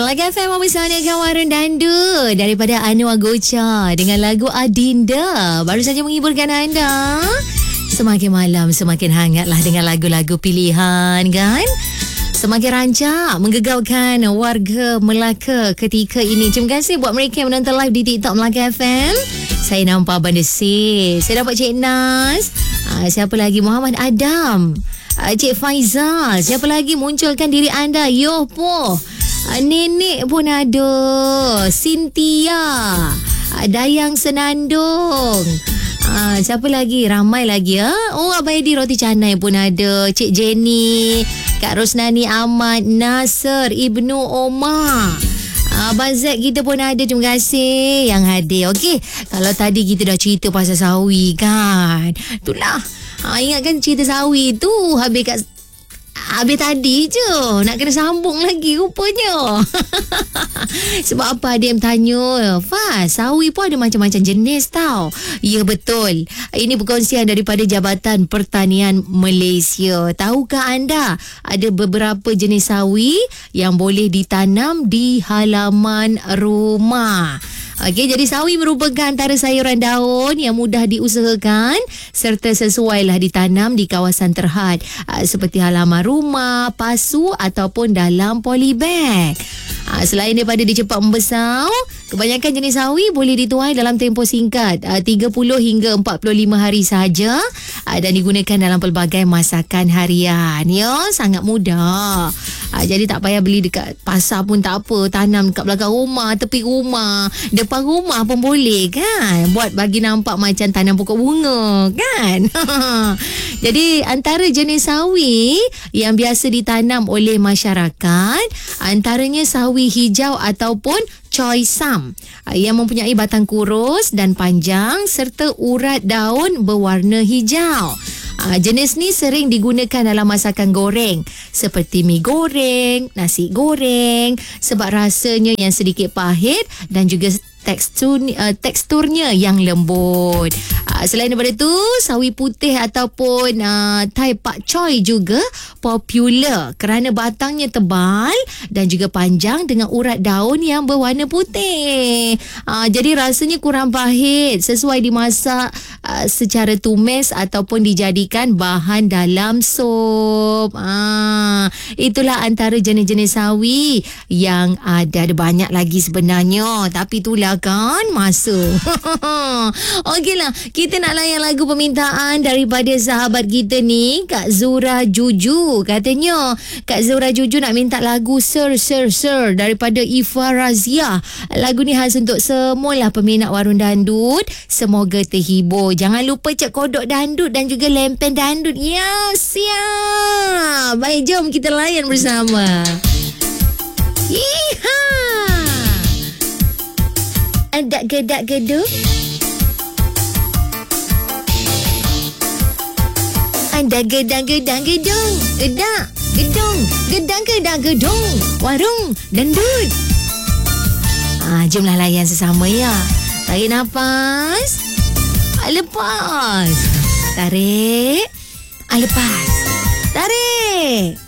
Melaka FM bersama Kawarun Dandu daripada Anwar Gocha dengan lagu Adinda. Baru saja menghiburkan anda. Semakin malam semakin hangatlah dengan lagu-lagu pilihan kan. Semakin rancak menggegaukan warga Melaka ketika ini. Terima kasih buat mereka yang menonton live di TikTok Melaka FM. Saya nampak Abang Desir. Saya dapat Cik Nas. Siapa lagi? Muhammad Adam. Cik Faizal. Siapa lagi? Munculkan diri anda. Yoh po. Nenek pun ada. Cynthia. Dayang Senandung. Siapa lagi? Ramai lagi ya. Oh, Abang Edi Roti Canai pun ada. Cik Jenny, Kak Rosnani Ahmad, Nasir, Ibnu Omar. Abang Zack kita pun ada. Terima kasih yang hadir. Okey, kalau tadi kita dah cerita pasal sawi kan. Itulah. Ingatkan cerita sawi tu habis tadi je. Nak kena sambung lagi rupanya. Sebab apa ada yang tanya, Faz, sawi pun ada macam-macam jenis tau. Ya betul. Ini perkongsian daripada Jabatan Pertanian Malaysia. Tahukah anda ada beberapa jenis sawi yang boleh ditanam di halaman rumah? Okey, jadi sawi merupakan antara sayuran daun yang mudah diusahakan serta sesuailah ditanam di kawasan terhad seperti halaman rumah, pasu ataupun dalam polybag. Selain daripada dia cepat membesar, kebanyakan jenis sawi boleh dituai dalam tempoh singkat 30 hingga 45 hari sahaja dan digunakan dalam pelbagai masakan harian. Ya, sangat mudah. Jadi tak payah beli dekat pasar pun tak apa. Tanam dekat belakang rumah, tepi rumah, depan rumah pun boleh kan. Buat bagi nampak macam tanam pokok bunga kan. Jadi antara jenis sawi yang biasa ditanam oleh masyarakat, antaranya sawi hijau ataupun choy sam yang mempunyai batang kurus dan panjang serta urat daun berwarna hijau. Jenis ni sering digunakan dalam masakan goreng seperti mi goreng, nasi goreng sebab rasanya yang sedikit pahit dan juga teksturnya yang lembut. Selain daripada tu, sawi putih ataupun Thai pak choy juga popular kerana batangnya tebal dan juga panjang dengan urat daun yang berwarna putih. Jadi rasanya kurang pahit, sesuai dimasak secara tumis ataupun dijadikan bahan dalam sup. Itulah antara jenis-jenis sawi yang ada. Ada banyak lagi sebenarnya, tapi itulah kan masa. Okeylah, kita nak layan lagu permintaan daripada sahabat kita ni, Kak Zura Juju. Katanya Kak Zura Juju nak minta lagu Sir daripada Ifa Razia. Lagu ni khas untuk semualah peminat warung dandut. Semoga terhibur. Jangan lupa cek kodok dandut dan juga lempen dandut. Ya, siap. Baik, jom kita layan bersama. Yeeha. Ada gedak gedung. Ada gedang-gedang gedung. Gedak gedung. Gedang-gedang gedung. Warung dandut. Jomlah layan sesama ya. Tarik nafas. Lepas. Tarik. Lepas. Tarik.